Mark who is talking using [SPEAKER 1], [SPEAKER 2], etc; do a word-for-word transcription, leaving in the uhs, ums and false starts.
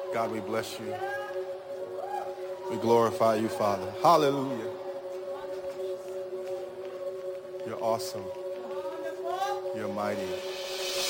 [SPEAKER 1] God, we bless you. We glorify you, Father. Hallelujah. You're awesome. You're mighty.